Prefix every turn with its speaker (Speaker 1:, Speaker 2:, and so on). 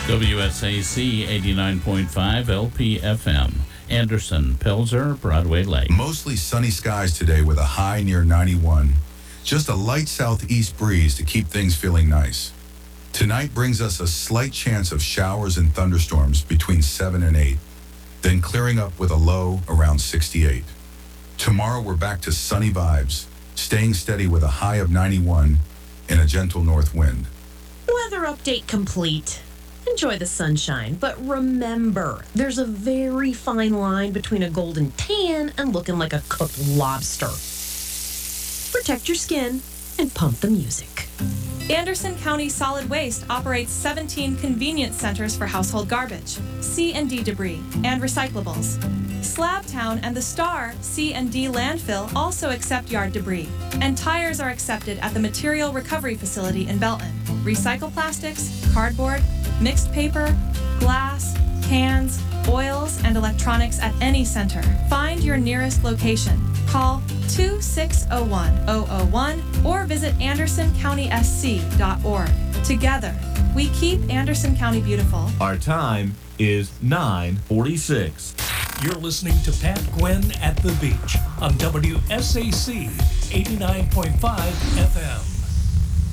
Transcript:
Speaker 1: WSAC 89.5 LPFM. Anderson, Pelzer, Broadway Lake.
Speaker 2: Mostly sunny skies today with a high near 91. Just a light southeast breeze to keep things feeling nice. Tonight brings us a slight chance of showers and thunderstorms between 7 and 8, then clearing up with a low around 68. Tomorrow we're back to sunny vibes, staying steady with a high of 91 and a gentle north wind.
Speaker 3: Weather update complete. Enjoy the sunshine, but remember, there's a very fine line between a golden tan and looking like a cooked lobster. Protect your skin and pump the music.
Speaker 4: Anderson County Solid Waste operates 17 convenience centers for household garbage, C&D debris, and recyclables. Slabtown and the Star C&D landfill also accept yard debris, and tires are accepted at the Material Recovery Facility in Belton. Recycle plastics, cardboard, mixed paper, glass, cans, oils, and electronics at any center. Find your nearest location. Call 2601-001 or visit andersoncountysc.org. Together, we keep Anderson County beautiful.
Speaker 5: Our time is 9:46.
Speaker 6: You're listening to Pat Gwynn at the Beach on WSAC 89.5 FM.